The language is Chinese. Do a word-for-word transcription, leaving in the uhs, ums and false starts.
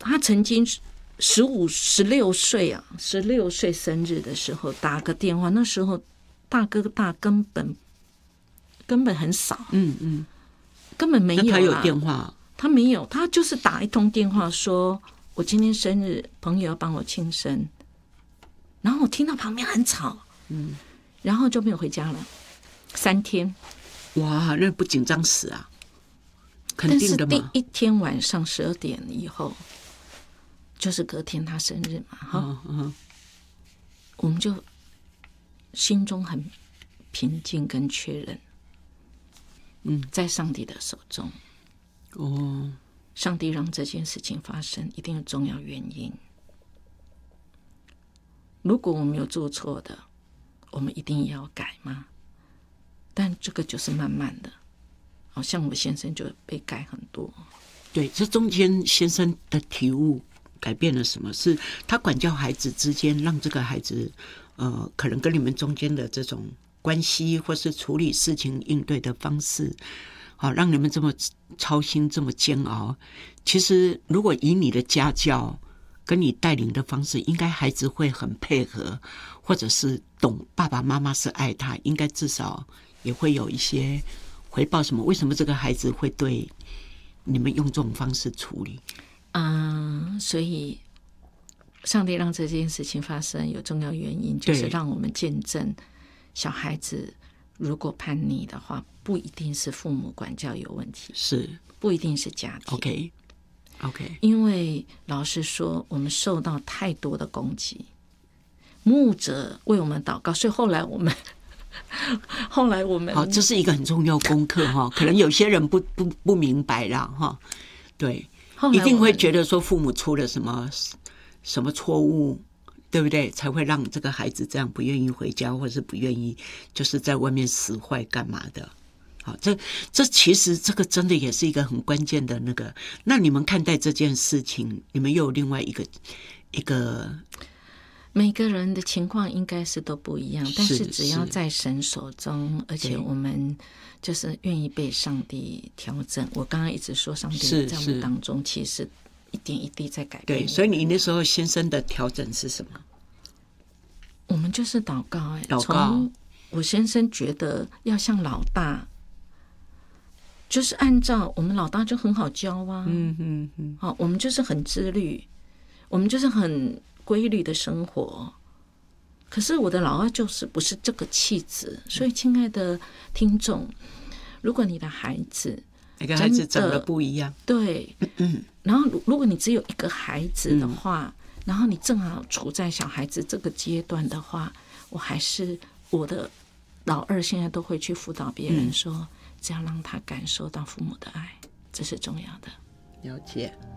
他曾经十五、十六岁啊，十六岁生日的时候打个电话，那时候大哥大根本根本很少， 嗯嗯， 根本没有啦。 他有电话？ 他没有，他就是打一通电话说：“我今天生日，朋友要帮我庆生。”然后我听到旁边很吵，嗯，然后就没有回家了，三天。 哇，那不紧张死啊！肯定的嘛。 但是第一天晚上十二点以后，就是隔天他生日嘛，哈、 嗯嗯， 我们就心中很平静跟确认，嗯，在上帝的手中。 哦， 上帝让这件事情发生，一定有重要原因。如果我们有做错的，我们一定要改吗？但这个就是慢慢的，好像我先生就被改很多。 对，这中间先生的体悟改变了什么？是他管教孩子之间，让这个孩子呃，可能跟你们中间的这种关系，或是处理事情应对的方式，好、让你们这么操心，这么煎熬。其实，如果以你的家教跟你带领的方式，应该孩子会很配合，或者是懂爸爸妈妈是爱他，应该至少也会有一些回报。什么？为什么这个孩子会对你们用这种方式处理？ 嗯，所以上帝让这件事情发生有重要原因，就是让我们见证小孩子如果叛逆的话，不一定是父母管教有问题， 是不一定是家庭。 OK OK， 因为老实说，我们受到太多的攻击，牧者为我们祷告，所以后来我们后来我们好，这是一个很重要功课哈，可能有些人不不不明白啦哈，对，一定会觉得说父母出了什么什么错误，对不对？才会让这个孩子这样不愿意回家，或是不愿意就是在外面使坏干嘛的。好，这这其实这个真的也是一个很关键的那个。那你们看待这件事情，你们又有另外一个一个。 每个人的情况应该是都不一样，但是只要在神手中，而且我们就是愿意被上帝调整。我刚刚一直说上帝在我们当中其实一点一滴在改变。 对，所以你那时候先生的调整是什么？ 我们就是祷告、欸， 祷告。 从我先生觉得要像老大，就是按照我们老大就很好教啊，嗯嗯嗯，好，我们就是很自律，我们就是很规律的生活。可是我的老二就是不是这个气质，所以亲爱的听众，如果你的孩子每个孩子长得不一样， 对，嗯，然后如果你只有一个孩子的话，嗯，然后你正好处在小孩子这个阶段的话，我还是我的老二现在都会去辅导别人说，嗯，只要让他感受到父母的爱，这是重要的。 了解。